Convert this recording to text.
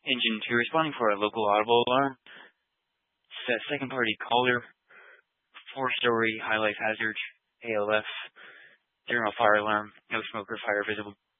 Engine 2 responding for a local audible alarm. Second party caller. 4-story high life hazard. ALF. General fire alarm. No smoke or fire visible.